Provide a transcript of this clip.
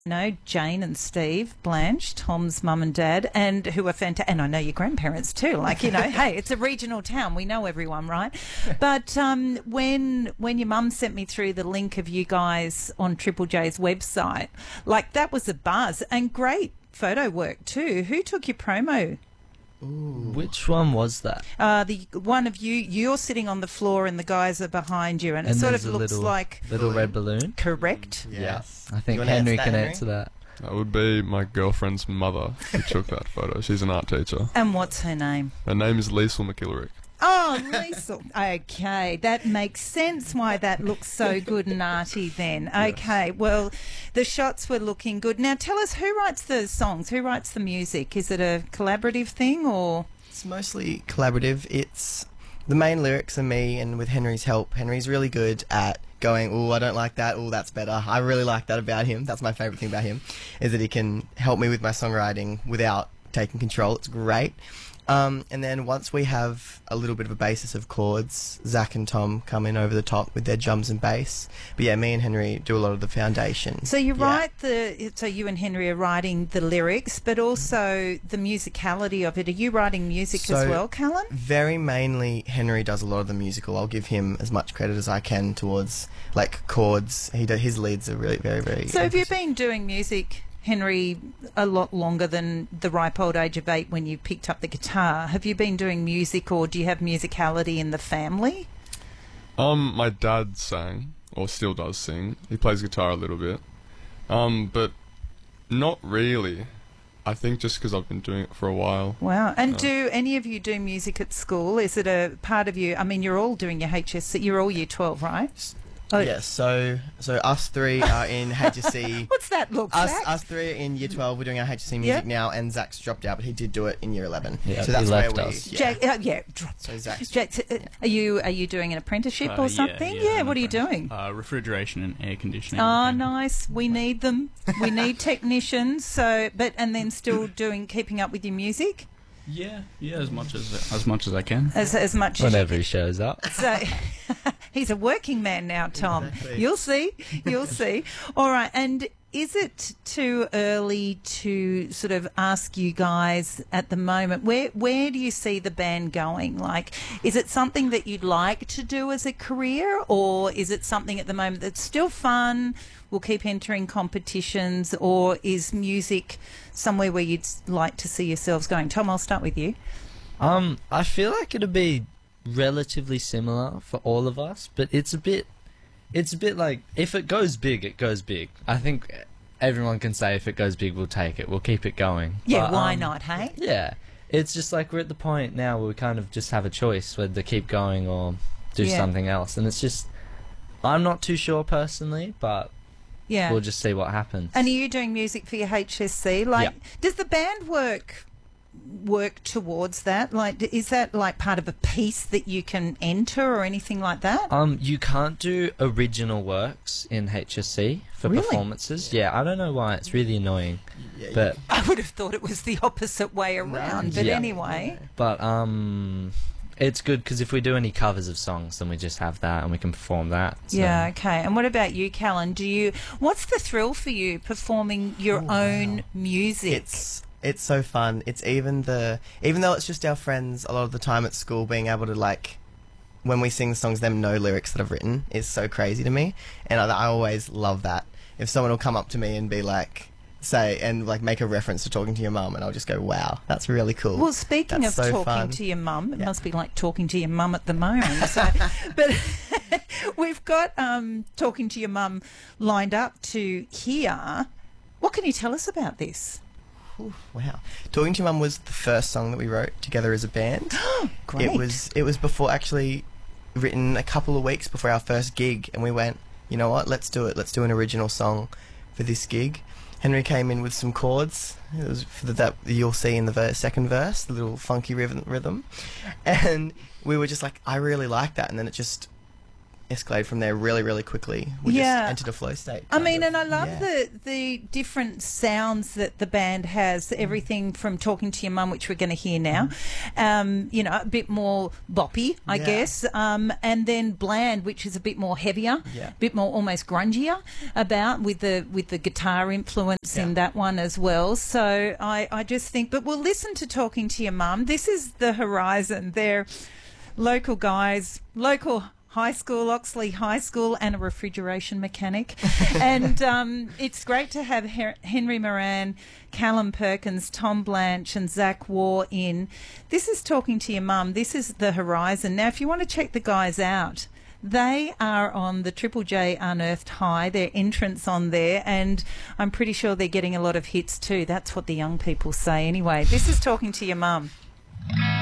No, Jane and Steve, Blanche, Tom's mum and dad, and who are fantastic. And I know your grandparents too. Like, hey, it's a regional town. We know everyone, right? But when your mum sent me through the link of you guys on Triple J's website, like that was a buzz and great photo work too. Who took your promo? Ooh. Which one was that? The one of you're sitting on the floor and the guys are behind you, and it sort of looks like little red balloon. Correct. Yes. Yeah. I think Henry can answer that. That would be my girlfriend's mother who took that photo. She's an art teacher. And what's her name? Her name is Liesl McIllerick. Oh, Liesl. Okay, that makes sense why that looks so good and arty then. Okay, well, the shots were looking good. Now, tell us, who writes the songs? Who writes the music? Is it a collaborative thing or...? It's mostly collaborative. It's the main lyrics are me, and with Henry's help. Henry's really good at going, oh, I don't like that, oh, that's better. I really like that about him. That's my favourite thing about him, is that he can help me with my songwriting without taking control. It's great. And then once we have a little bit of a basis of chords, Zach and Tom come in over the top with their drums and bass. But yeah, me and Henry do a lot of the foundation. So you write so you and Henry are writing the lyrics, but also the musicality of it. Are you writing music as well, Callan? Very mainly, Henry does a lot of the musical. I'll give him as much credit as I can towards like chords. His leads are really very, very. So have you been doing music, Henry, a lot longer than the ripe old age of 8 when you picked up the guitar? Have you been doing music, or do you have musicality in the family? My dad sang, or still does sing. He plays guitar a little bit. But not really. I think just because I've been doing it for a while. Wow. And do any of you do music at school? Is it a part of you? I mean, you're all doing your HSC. You're all year 12, right? Oh. Yes, so us three are in HSC. What's that look, Zach? Us three are in year 12. We're doing our HSC music now, and Zach's dropped out, but he did do it in year 11. Yeah, so that's he left where us. So Zach's. Jack, are you doing an apprenticeship or something? Yeah, what are you doing? Refrigeration and air conditioning. Oh, nice. We need them. We need technicians. So, and then still keeping up with your music. Yeah, as much as I can. As much whenever he shows up. So he's a working man now, Tom. Exactly. You'll see. All right, and is it too early to sort of ask you guys at the moment, where do you see the band going? Like, is it something that you'd like to do as a career, or is it something at the moment that's still fun, we'll keep entering competitions, or is music somewhere where you'd like to see yourselves going? Tom, I'll start with you. I feel like it'd be relatively similar for all of us, but it's a bit like, if it goes big, it goes big. I think everyone can say if it goes big, we'll take it, we'll keep it going. Yeah, but, why not, hey? Yeah, it's just like we're at the point now where we kind of just have a choice whether to keep going or do something else, and it's just, I'm not too sure personally, but we'll just see what happens. And are you doing music for your HSC? Like, does the band work towards that? Like, is that like part of a piece that you can enter or anything like that? You can't do original works in HSC for performances. Yeah, I don't know why. It's really annoying. But I would have thought it was the opposite way around. But anyway. But it's good because if we do any covers of songs, then we just have that and we can perform that. So. Yeah, okay. And what about you, Callan? What's the thrill for you performing your own music? It's so fun. It's even though it's just our friends a lot of the time at school, being able to, like, when we sing the songs, them know lyrics that I've written is so crazy to me, and I always love that. If someone will come up to me and be like, make a reference to Talking to Your Mum, and I'll just go, wow, that's really cool. Well, speaking of talking to your mum, it must be like talking to your mum at the moment. So, but we've got Talking to Your Mum lined up to hear. What can you tell us about this? Ooh, wow. Talking to Your Mum was the first song that we wrote together as a band. Great. It was before, actually written a couple of weeks before our first gig, and we went, you know what, let's do it. Let's do an original song for this gig. Henry came in with some chords. It was that you'll see in the second verse, the little funky rhythm. And we were just like, I really like that. And then it escalated from there really, really quickly. We Yeah. just entered a flow state. I kind mean, of. and I love Yeah. the different sounds that the band has. Everything from Talking to Your Mum, which we're going to hear now, you know, a bit more boppy, I Yeah. guess, and then Bland, which is a bit more heavier, Yeah. a bit more almost grungier about with the guitar influence in Yeah. that one as well. So I just think, but we'll listen to Talking to Your Mum. This is the Horizon. They're local guys, local high school, Oxley High School, and a refrigeration mechanic. And it's great to have Henry Moran, Callum Perkins, Tom Blanche and Zach Waugh in. This is Talking to Your Mum. This is the Horizon. Now, if you want to check the guys out, they are on the Triple J Unearthed High, their entrance on there, and I'm pretty sure they're getting a lot of hits too. That's what the young people say anyway. This is Talking to Your Mum.